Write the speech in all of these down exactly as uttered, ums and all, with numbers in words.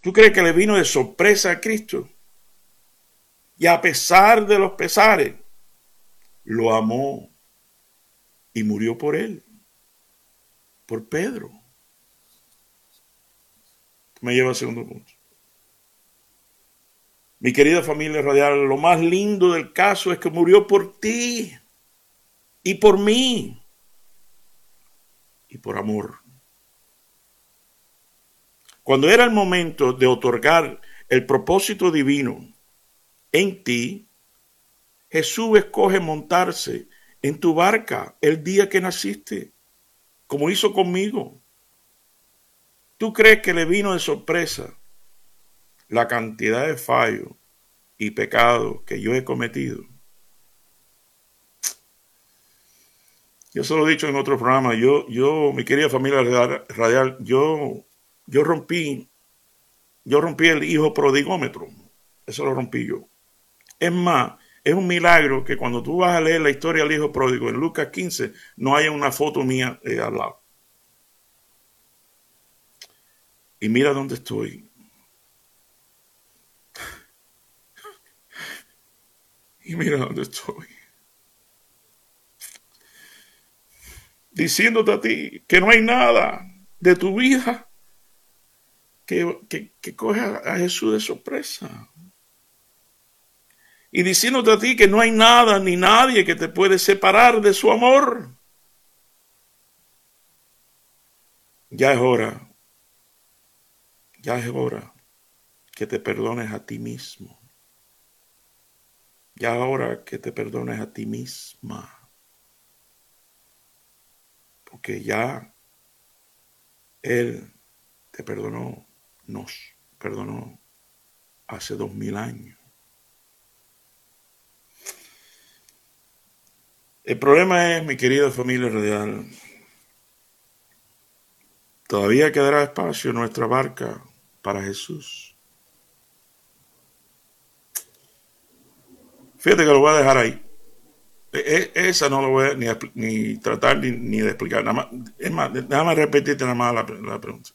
¿Tú crees que le vino de sorpresa a Cristo? Y a pesar de los pesares, lo amó y murió por él, por Pedro. Me lleva al segundo punto. Mi querida familia radial, lo más lindo del caso es que murió por ti y por mí y por amor. Cuando era el momento de otorgar el propósito divino en ti, Jesús escoge montarse en tu barca el día que naciste, como hizo conmigo. ¿Tú crees que le vino de sorpresa la cantidad de fallos y pecados que yo he cometido? Yo se lo he dicho en otro programa. Yo, yo, mi querida familia radial, yo, yo rompí, yo rompí el hijo prodigómetro. Eso lo rompí yo. Es más, es un milagro que cuando tú vas a leer la historia del hijo pródigo en Lucas quince, no haya una foto mía eh, al lado. Y mira dónde estoy. Y mira dónde estoy. Diciéndote a ti que no hay nada de tu vida que, que, que coge a Jesús de sorpresa. Y diciéndote a ti que no hay nada ni nadie que te puede separar de su amor. Ya es hora, ya es hora que te perdones a ti mismo. Ya es hora que te perdones a ti misma. Porque ya Él te perdonó, nos perdonó hace dos mil años. El problema es, mi querida familia radial, todavía quedará espacio en nuestra barca para Jesús. Fíjate que lo voy a dejar ahí. Esa no lo voy a ni, ni tratar ni, ni de explicar. Nada más, es más, déjame repetirte nada más la, la pregunta.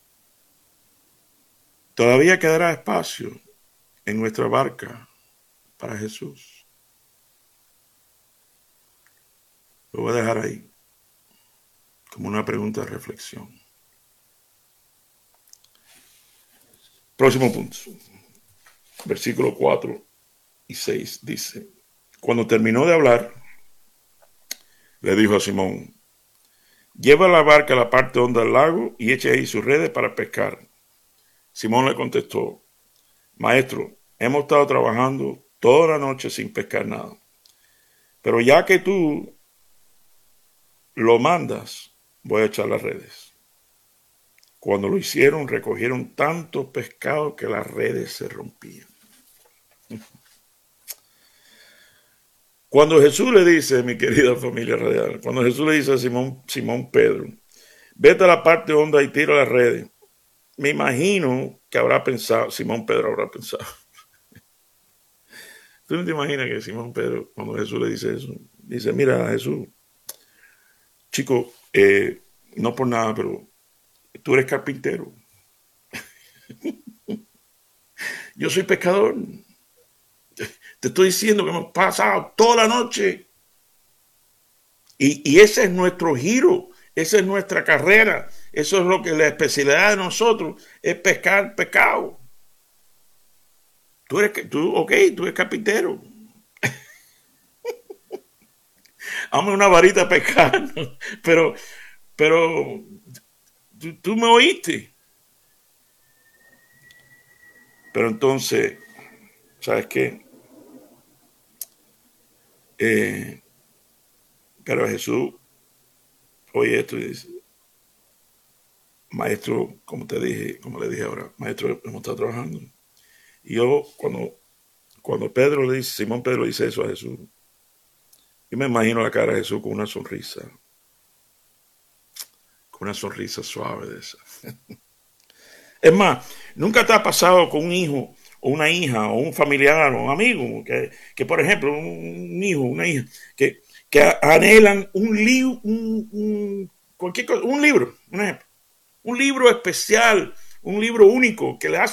Todavía quedará espacio en nuestra barca para Jesús. Lo voy a dejar ahí como una pregunta de reflexión. Próximo punto. Versículos cuatro y seis dice: cuando terminó de hablar, le dijo a Simón: lleva la barca a la parte honda del lago y eche ahí sus redes para pescar. Simón le contestó: Maestro, hemos estado trabajando toda la noche sin pescar nada. Pero ya que tú lo mandas, voy a echar las redes. Cuando lo hicieron, recogieron tantos pescados que las redes se rompían. Cuando Jesús le dice, mi querida familia radial, cuando Jesús le dice a Simón, Simón Pedro, vete a la parte honda y tira las redes, me imagino que habrá pensado, Simón Pedro habrá pensado. ¿Tú no te imaginas que Simón Pedro, cuando Jesús le dice eso, dice: mira, Jesús, chico, eh, no por nada, pero tú eres carpintero. Yo soy pescador. Te estoy diciendo que hemos pasado toda la noche. Y, y ese es nuestro giro, esa es nuestra carrera. Eso es lo que la especialidad de nosotros es pescar pescado. Tú eres, tú, ok, tú eres carpintero. Hazme una varita a pescar. Pero, pero, tú, tú me oíste. Pero entonces, ¿sabes qué? Eh, pero Jesús oye esto y dice: maestro, como te dije, como le dije ahora, maestro, hemos estado trabajando. Y yo, cuando, cuando Pedro le dice, Simón Pedro le dice eso a Jesús, yo me imagino la cara de Jesús con una sonrisa, con una sonrisa suave de esa. Es más, nunca te ha pasado con un hijo o una hija o un familiar o un amigo que, que por ejemplo, un hijo, una hija, que, que anhelan un libro, un, un, cualquier cosa, un libro, un ejemplo, un libro especial, un libro único que le hace